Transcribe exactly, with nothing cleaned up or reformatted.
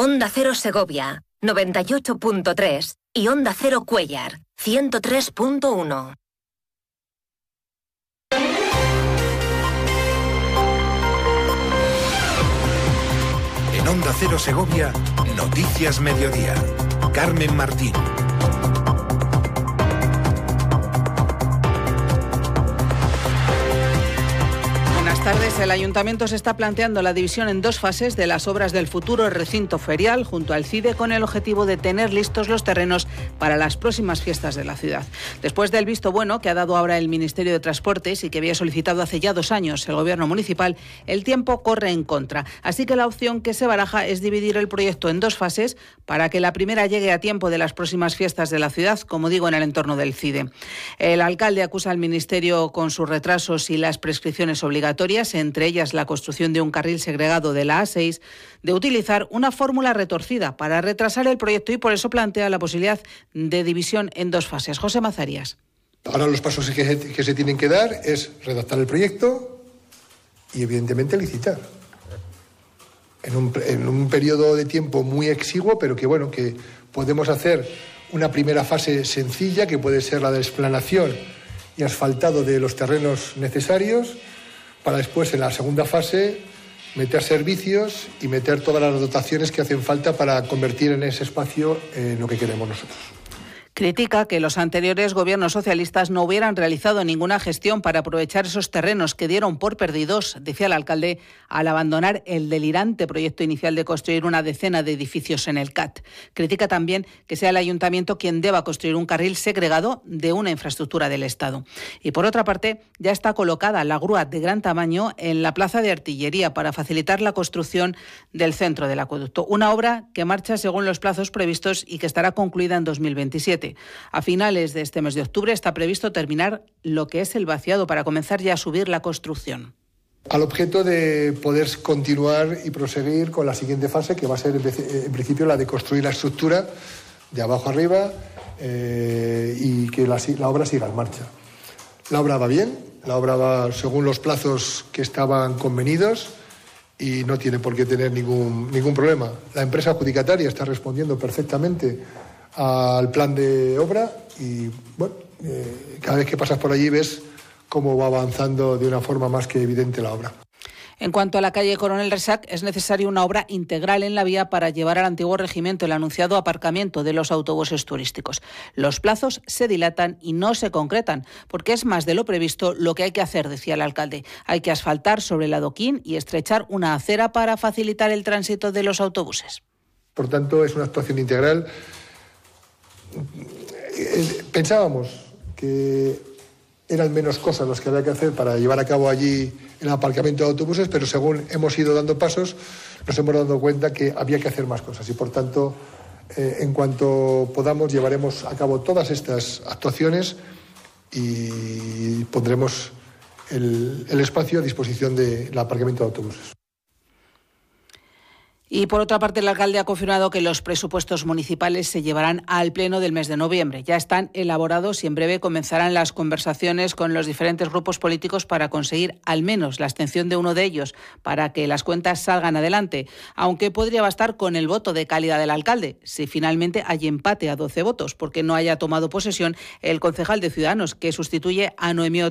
Onda Cero Segovia, noventa y ocho punto tres y Onda Cero Cuéllar, ciento tres punto uno. En Onda Cero Segovia, Noticias Mediodía. Carmen Martín. Buenas tardes. El Ayuntamiento se está planteando la división en dos fases de las obras del futuro recinto ferial junto al C I D E con el objetivo de tener listos los terrenos para las próximas fiestas de la ciudad. Después del visto bueno que ha dado ahora el Ministerio de Transportes y que había solicitado hace ya dos años el Gobierno municipal, el tiempo corre en contra. Así que la opción que se baraja es dividir el proyecto en dos fases para que la primera llegue a tiempo de las próximas fiestas de la ciudad, como digo, en el entorno del C I D E. El alcalde acusa al Ministerio con sus retrasos y las prescripciones obligatorias, entre ellas la construcción de un carril segregado de la A seis, de utilizar una fórmula retorcida para retrasar el proyecto y por eso plantea la posibilidad de división en dos fases. José Mazarías. Ahora los pasos que se, que se tienen que dar es redactar el proyecto y evidentemente licitar. En un, en un periodo de tiempo muy exiguo, pero que bueno, que podemos hacer una primera fase sencilla, que puede ser la de explanación y asfaltado de los terrenos necesarios, para después, en la segunda fase, meter servicios y meter todas las dotaciones que hacen falta para convertir en ese espacio en lo que queremos nosotros. Critica que los anteriores gobiernos socialistas no hubieran realizado ninguna gestión para aprovechar esos terrenos que dieron por perdidos, decía el alcalde, al abandonar el delirante proyecto inicial de construir una decena de edificios en el C A T. Critica también que sea el ayuntamiento quien deba construir un carril segregado de una infraestructura del Estado. Y por otra parte, ya está colocada la grúa de gran tamaño en la plaza de artillería para facilitar la construcción del centro del acueducto. Una obra que marcha según los plazos previstos y que estará concluida en dos mil veintisiete. A finales de este mes de octubre está previsto terminar lo que es el vaciado para comenzar ya a subir la construcción. Al objeto de poder continuar y proseguir con la siguiente fase, que va a ser en principio la de construir la estructura de abajo arriba eh, y que la, la obra siga en marcha. La obra va bien, la obra va según los plazos que estaban convenidos y no tiene por qué tener ningún, ningún problema. La empresa adjudicataria está respondiendo perfectamente al plan de obra y bueno, eh, cada vez que pasas por allí ves cómo va avanzando de una forma más que evidente la obra. En cuanto a la calle Coronel Resac, es necesaria una obra integral en la vía para llevar al antiguo regimiento el anunciado aparcamiento de los autobuses turísticos. Los plazos se dilatan y no se concretan, porque es más de lo previsto lo que hay que hacer, decía el alcalde. Hay que asfaltar sobre el adoquín y estrechar una acera para facilitar el tránsito de los autobuses. Por tanto, es una actuación integral. Pensábamos que eran menos cosas las que había que hacer para llevar a cabo allí el aparcamiento de autobuses, pero según hemos ido dando pasos nos hemos dado cuenta que había que hacer más cosas y por tanto eh, en cuanto podamos llevaremos a cabo todas estas actuaciones y pondremos el, el espacio a disposición del aparcamiento de autobuses. Y por otra parte, el alcalde ha confirmado que los presupuestos municipales se llevarán al pleno del mes de noviembre. Ya están elaborados y en breve comenzarán las conversaciones con los diferentes grupos políticos para conseguir al menos la abstención de uno de ellos para que las cuentas salgan adelante, aunque podría bastar con el voto de calidad del alcalde, si finalmente hay empate a doce votos, porque no haya tomado posesión el concejal de Ciudadanos que sustituye a Noemí